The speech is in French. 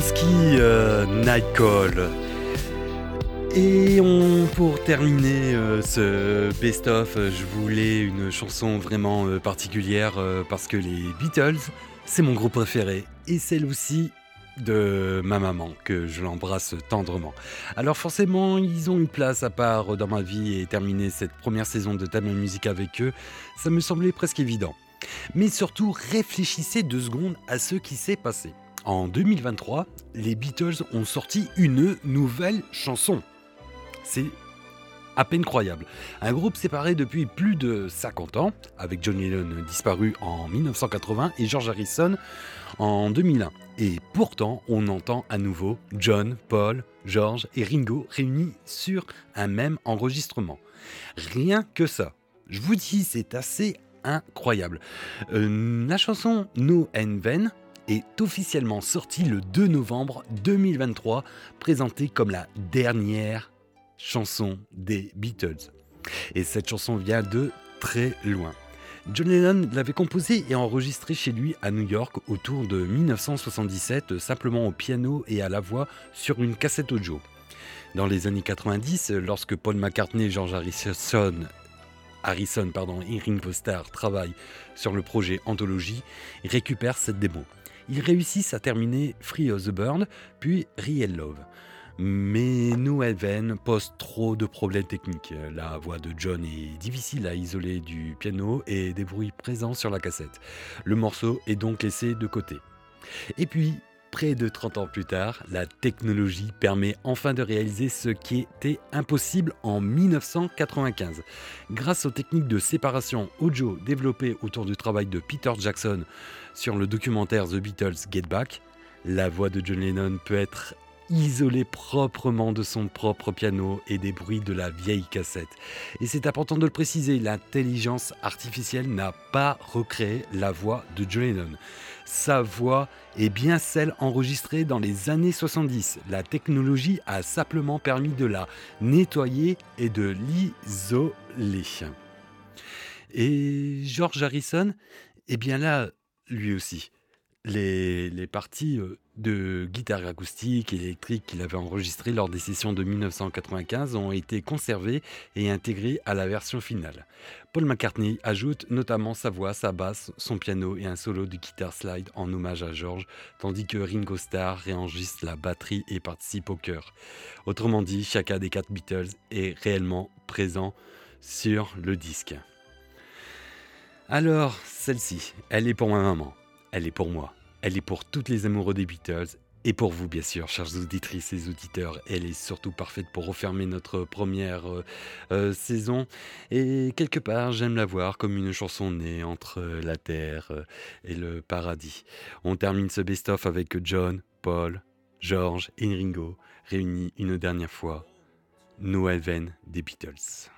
Whisky Night Call. Pour terminer ce best-of, je voulais une chanson vraiment particulière parce que les Beatles, c'est mon groupe préféré et celle aussi de ma maman, que je l'embrasse tendrement. Alors forcément, ils ont une place à part dans ma vie et terminer cette première saison de Table Musique avec eux, ça me semblait presque évident. Mais surtout, réfléchissez 2 secondes à ce qui s'est passé. En 2023, les Beatles ont sorti une nouvelle chanson. C'est à peine croyable. Un groupe séparé depuis plus de 50 ans, avec John Lennon disparu en 1980 et George Harrison en 2001. Et pourtant, on entend à nouveau John, Paul, George et Ringo réunis sur un même enregistrement. Rien que ça. Je vous dis, c'est assez incroyable. La chanson No and Then est officiellement sortie le 2 novembre 2023, présentée comme la dernière chanson des Beatles. Et cette chanson vient de très loin. John Lennon l'avait composée et enregistrée chez lui à New York autour de 1977, simplement au piano et à la voix sur une cassette audio. Dans les années 90, lorsque Paul McCartney et George Harrison et Ringo Starr travaillent sur le projet Anthology, ils récupèrent cette démo. Ils réussissent à terminer Free of the Bird, puis Real Love. Mais No Heaven pose trop de problèmes techniques. La voix de John est difficile à isoler du piano et des bruits présents sur la cassette. Le morceau est donc laissé de côté. Et puis, près de 30 ans plus tard, la technologie permet enfin de réaliser ce qui était impossible en 1995. Grâce aux techniques de séparation audio développées autour du travail de Peter Jackson sur le documentaire The Beatles Get Back, la voix de John Lennon peut être isolée proprement de son propre piano et des bruits de la vieille cassette. Et c'est important de le préciser, l'intelligence artificielle n'a pas recréé la voix de John Lennon. Sa voix est bien celle enregistrée dans les années 70. La technologie a simplement permis de la nettoyer et de l'isoler. Et George Harrison, eh bien là, lui aussi. Les parties de guitare acoustique et électrique qu'il avait enregistrées lors des sessions de 1995 ont été conservées et intégrées à la version finale. Paul McCartney ajoute notamment sa voix, sa basse, son piano et un solo de guitare slide en hommage à George, tandis que Ringo Starr réenregistre la batterie et participe au chœur. Autrement dit, chacun des 4 Beatles est réellement présent sur le disque. Alors, celle-ci, elle est pour ma maman. Elle est pour moi, elle est pour toutes les amoureux des Beatles et pour vous bien sûr, chères auditrices et auditeurs. Elle est surtout parfaite pour refermer notre première saison et quelque part j'aime la voir comme une chanson née entre la terre et le paradis. On termine ce best-of avec John, Paul, George et Ringo réunis une dernière fois. No Heaven des Beatles.